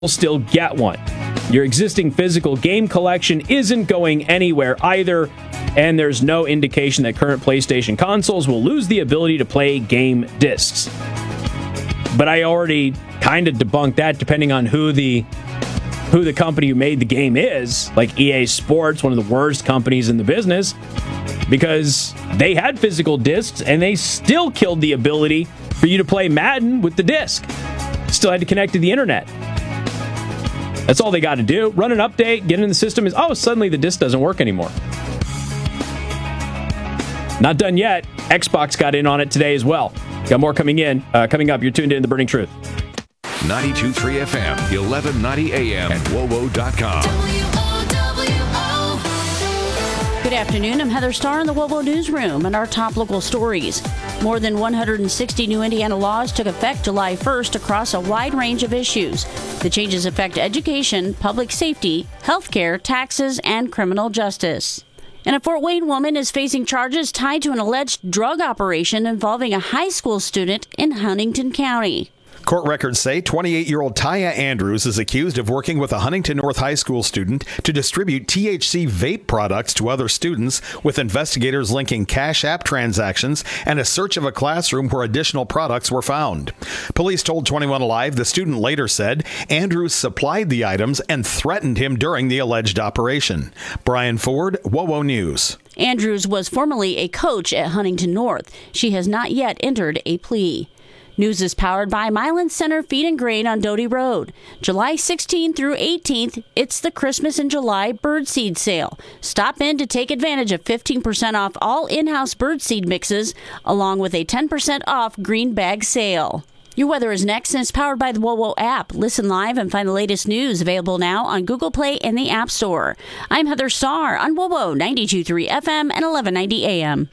still get one. Your existing physical game collection isn't going anywhere either, and there's no indication that current PlayStation consoles will lose the ability to play game discs. But I already kind of debunked that depending on who the company who made the game is, like EA Sports, one of the worst companies in the business, because they had physical discs and they still killed the ability for you to play Madden with the disc. Still had to connect to the internet. That's all they got to do. Run an update, get in the system, suddenly the disc doesn't work anymore. Not done yet. Xbox got in on it today as well. Got more coming up. You're tuned in to The Burning Truth. 92.3 FM, 1190 AM, and WOWO.com. Good afternoon. I'm Heather Starr in the WOWO Newsroom and our top local stories. More than 160 new Indiana laws took effect July 1st across a wide range of issues. The changes affect education, public safety, healthcare, taxes, and criminal justice. And a Fort Wayne woman is facing charges tied to an alleged drug operation involving a high school student in Huntington County. Court records say 28-year-old Taya Andrews is accused of working with a Huntington North High School student to distribute THC vape products to other students, with investigators linking Cash App transactions and a search of a classroom where additional products were found. Police told 21 Alive the student later said Andrews supplied the items and threatened him during the alleged operation. Brian Ford, WOWO News. Andrews was formerly a coach at Huntington North. She has not yet entered a plea. News is powered by Milan Center Feed and Grain on Doty Road. July 16th through 18th, it's the Christmas in July birdseed sale. Stop in to take advantage of 15% off all in-house birdseed mixes, along with a 10% off green bag sale. Your weather is next, and it's powered by the WOWO app. Listen live and find the latest news available now on Google Play and the App Store. I'm Heather Starr on WOWO 92.3 FM and 1190 AM.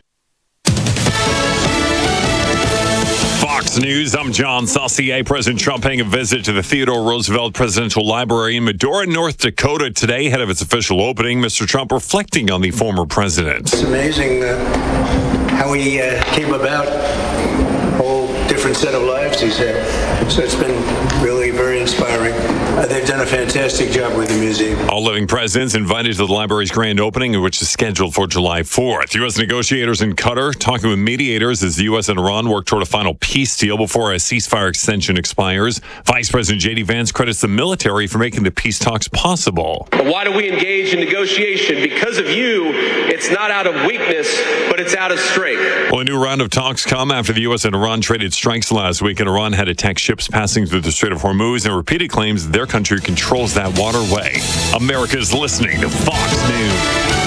Fox News, I'm John Saucier. President Trump paying a visit to the Theodore Roosevelt Presidential Library in Medora, North Dakota today, ahead of its official opening. Mr. Trump reflecting on the former president. It's amazing how he came about, a whole different set of lives he's had. So it's been really very inspiring. They've done a fantastic job with the museum. All living presidents invited to the library's grand opening, which is scheduled for July 4th. U.S. negotiators in Qatar talking with mediators as the U.S. and Iran work toward a final peace deal before a ceasefire extension expires. Vice President J.D. Vance credits the military for making the peace talks possible. But why do we engage in negotiation? Because of you, it's not out of weakness, but it's out of strength. Well, a new round of talks come after the U.S. and Iran traded strikes last week, and Iran had attacked ships passing through the Strait of Hormuz and repeated claims their country controls that waterway. America's listening to Fox News.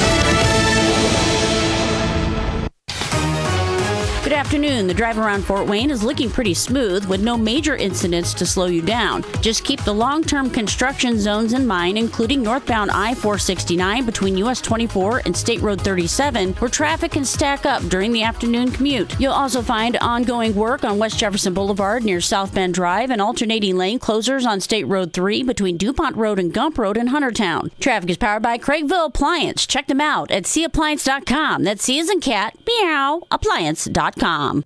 Good afternoon. The drive around Fort Wayne is looking pretty smooth with no major incidents to slow you down. Just keep the long-term construction zones in mind, including northbound I-469 between US 24 and State Road 37, where traffic can stack up during the afternoon commute. You'll also find ongoing work on West Jefferson Boulevard near South Bend Drive and alternating lane closures on State Road 3 between DuPont Road and Gump Road in Huntertown. Traffic is powered by Craigville Appliance. Check them out at cappliance.com. That's C as in cat, meow, appliance.com.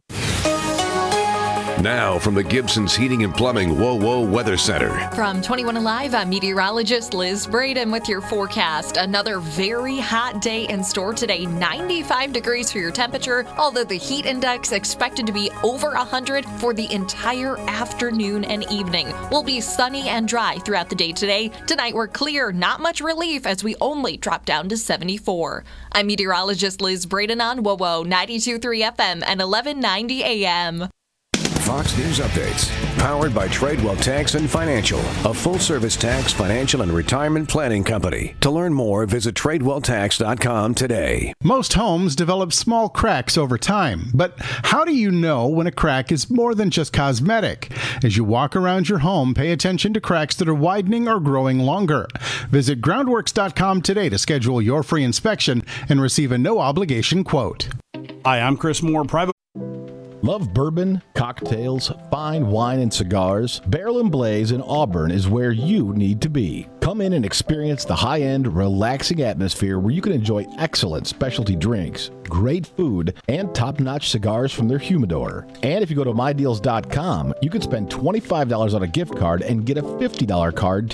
Now from the Gibson's Heating and Plumbing WOWO Weather Center. From 21 Alive, I'm meteorologist Liz Braden with your forecast. Another very hot day in store today. 95 degrees for your temperature, although the heat index expected to be over 100 for the entire afternoon and evening. We'll be sunny and dry throughout the day today. Tonight we're clear, not much relief as we only drop down to 74. I'm meteorologist Liz Braden on WOWO 92.3 FM and 1190 AM. Fox News Updates, powered by Tradewell Tax and Financial, a full-service tax, financial, and retirement planning company. To learn more, visit TradewellTax.com today. Most homes develop small cracks over time, but how do you know when a crack is more than just cosmetic? As you walk around your home, pay attention to cracks that are widening or growing longer. Visit Groundworks.com today to schedule your free inspection and receive a no-obligation quote. Hi, I'm Chris Moore, private. Love bourbon, cocktails, fine wine, and cigars? Barrel and Blaze in Auburn is where you need to be. Come in and experience the high-end, relaxing atmosphere where you can enjoy excellent specialty drinks, great food, and top-notch cigars from their humidor. And if you go to mydeals.com, you can spend $25 on a gift card and get a $50 card